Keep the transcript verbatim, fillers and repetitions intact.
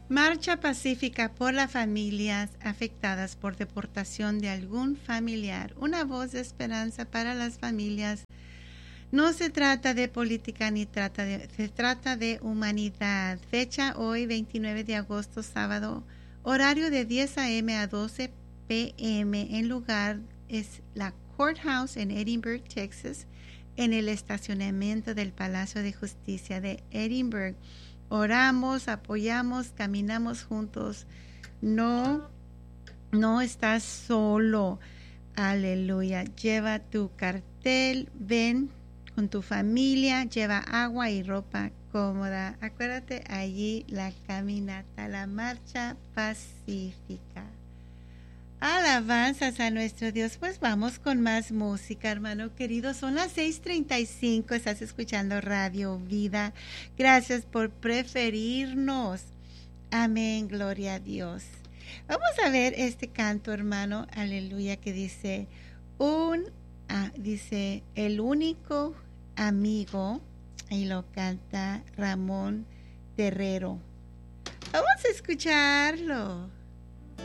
Marcha pacífica por las familias afectadas por deportación de algún familiar. Una voz de esperanza para las familias. No se trata de política ni trata de, se trata de humanidad. Fecha hoy, veintinueve de agosto, sábado. Horario de diez a eme a doce pe eme. En lugar es la Courthouse en Edinburgh, Texas, en el estacionamiento del Palacio de Justicia de Edinburgh. Oramos, apoyamos, caminamos juntos. No, no estás solo. Aleluya. Lleva tu cartel, ven con tu familia, lleva agua y ropa cómoda. Acuérdate allí la caminata, la marcha pacífica. Alabanzas a nuestro Dios. Pues vamos con más música, hermano querido. Son las seis treinta y cinco. Estás escuchando Radio Vida. Gracias por preferirnos. Amén. Gloria a Dios. Vamos a ver este canto, hermano. Aleluya, que dice, un, ah, dice, el único amigo. Y lo canta Ramón Terrero. Vamos a escucharlo.